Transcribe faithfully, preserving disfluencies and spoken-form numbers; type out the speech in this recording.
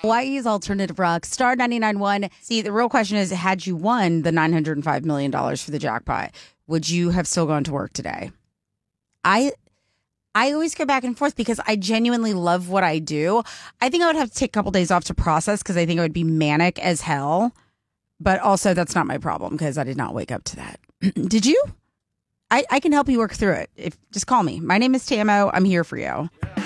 Hawaii's alternative rock, star ninety-nine point one. See, the real question is, had you won the nine hundred five million dollars for the jackpot, would you have still gone to work today? I I always go back and forth because I genuinely love what I do. I think I would have to take a couple days off to process because I think I would be manic as hell. But also, that's not my problem because I did not wake up to that. Did you? I, I can help you work through it. If Just call me. My name is Tamo. I'm here for you.